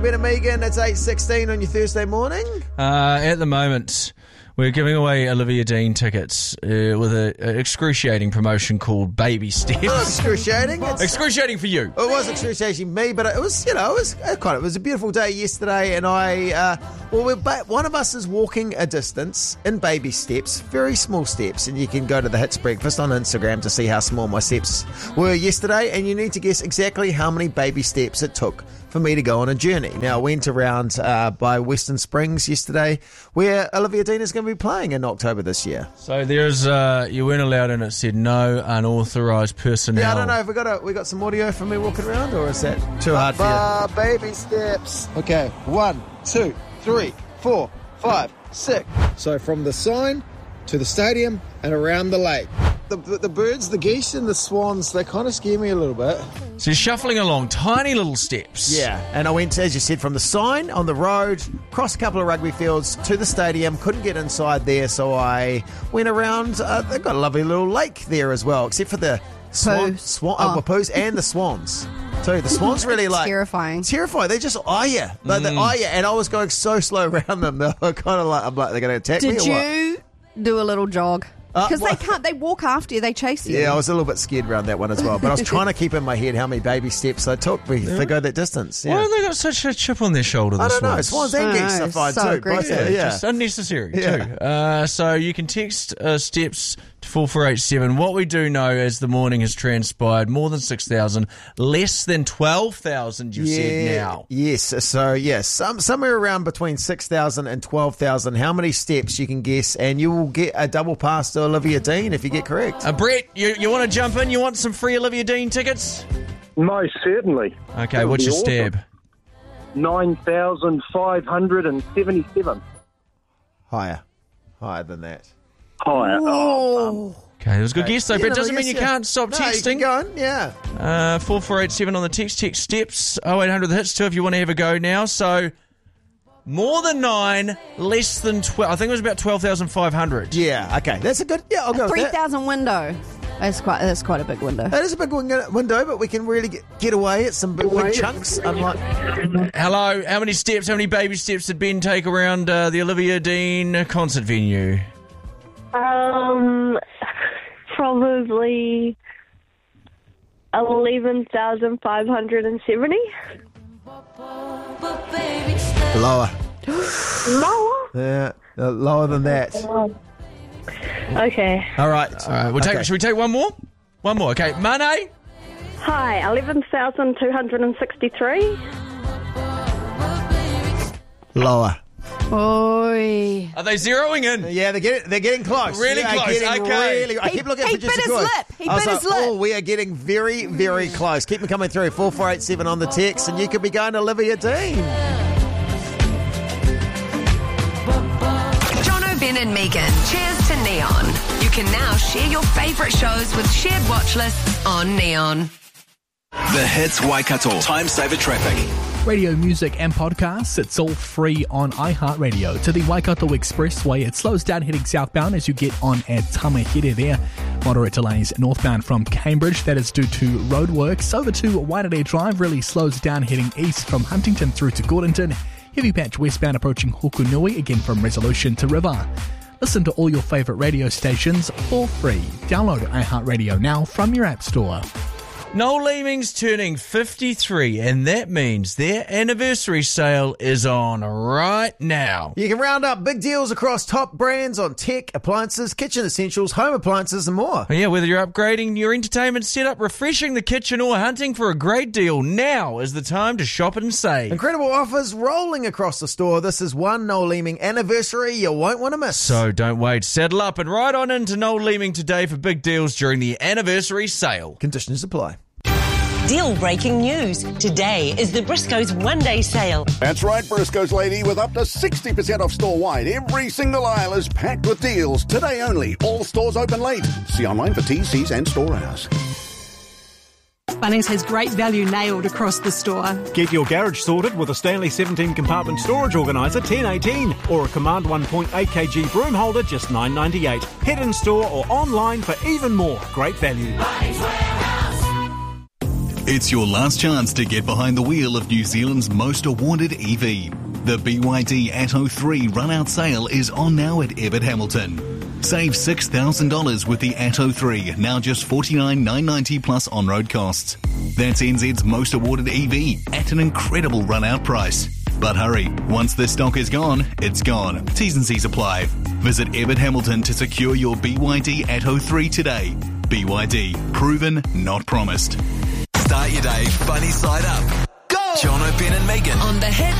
Ben and Megan, it's 8:16 on your Thursday morning. At the moment, we're giving away Olivia Dean tickets with an excruciating promotion called Baby Steps. Not excruciating. Excruciating for you. It was excruciating for me, but it was a beautiful day yesterday, and one of us is walking a distance in baby steps, very small steps, and you can go to the Hits Breakfast on Instagram to see how small my steps were yesterday, and you need to guess exactly how many baby steps it took for me to go on a journey. Now, I went around by Western Springs yesterday, where Olivia Dean is going to be playing in October this year. So there's, you weren't allowed in, it said no unauthorised personnel. Yeah, I don't know if we got some audio from me walking around, or is that too hard for you? Baby steps. Okay, 1, 2, 3, 4, 5, 6. So from the sign to the stadium and around the lake. The birds, the geese and the swans, they kind of scare me a little bit. So you're shuffling along, tiny little steps. Yeah, and I went, as you said, from the sign on the road, across a couple of rugby fields to the stadium. Couldn't get inside there, so I went around. They've got a lovely little lake there as well, except for the poos and the swans. So the swans really terrifying. They just eye you. They eye you, and I was going so slow around them. They were kind of like, I'm like, they're going to attack me or what? Did you do a little jog? Because they walk after you, they chase you. Yeah, I was a little bit scared around that one as well. But I was trying to keep in my head how many baby steps they took to go that distance. Yeah. Why have they got such a chip on their shoulder? I don't know. Swans and geese are fine too. Just unnecessary too. So you can text steps to 4487. What we do know as the morning has transpired, more than 6,000, less than 12,000 you said now. Yes. So, yes, somewhere around between 6,000 and 12,000. How many steps you can guess, and you will get a double pass to Olivia Dean if you get correct. Brett, you want to jump in? You want some free Olivia Dean tickets? Most certainly. Okay, what's your stab? 9,577. Higher than that. Higher. Okay, it was a good guess though, but it doesn't mean you can't stop texting. You can go on, yeah. 4487 on the text steps, 0800 the hits 2 if you want to have a go now. So more than 9, less than 12. I think it was about 12,500. Yeah, okay. That's a good, I'll go with that. 3,000 window. That's quite a big window. That is a big window, but we can really get away at some big chunks. Hello, how many baby steps did Ben take around the Olivia Dean concert venue? Probably 11,570. Lower. Lower? Yeah, lower than that. Okay. All right. Should we take one more? One more. Okay, Mane? Hi, 11,263. Lower. Oi. Are they zeroing in? Yeah, they're getting close. Really close. Okay. I keep looking at producer He bit Gordon. his lip. Oh, we are getting very, very close. Keep them coming through. 4487 on the text, and you could be going to Olivia Dean. Jono, Ben and Megan. Cheers to Neon. You can now share your favourite shows with shared watch lists on Neon. The Hits Waikato Time Saver Traffic. Radio, music and podcasts, it's all free on iHeartRadio. To the Waikato Expressway, it slows down heading southbound as you get on at Tamahere there. Moderate delays northbound from Cambridge, that is due to roadworks. Over to Waitangi Drive really slows down heading east from Huntington through to Gordonton. Heavy patch westbound approaching Hokunui, again from Resolution to River. Listen to all your favourite radio stations for free. Download iHeartRadio now from your app store. Noel Leeming's turning 53, and that means their anniversary sale is on right now. You can round up big deals across top brands on tech, appliances, kitchen essentials, home appliances and more. Yeah, whether you're upgrading your entertainment setup, refreshing the kitchen or hunting for a great deal, now is the time to shop and save. Incredible offers rolling across the store. This is one Noel Leeming anniversary you won't want to miss. So don't wait, saddle up and ride on into Noel Leeming today for big deals during the anniversary sale. Conditions apply. Deal-breaking news. Today is the Briscoe's one-day sale. That's right, Briscoe's lady, with up to 60% off store-wide. Every single aisle is packed with deals. Today only. All stores open late. See online for TCs and store hours. Bunnings has great value nailed across the store. Get your garage sorted with a Stanley 17-compartment storage organiser, $10.18, or a Command 1.8 kg broom holder, just $9.98. Head in store or online for even more great value. It's your last chance to get behind the wheel of New Zealand's most awarded EV. The BYD Atto 3 run-out sale is on now at Everett Hamilton. Save $6,000 with the Atto 3, now just $49,990 plus on-road costs. That's NZ's most awarded EV at an incredible run-out price. But hurry, once the stock is gone, it's gone. T's and C's apply. Visit Everett Hamilton to secure your BYD Atto 3 today. BYD, proven, not promised. Start your day funny side up. Go! John O'Brien and Megan. On the Hits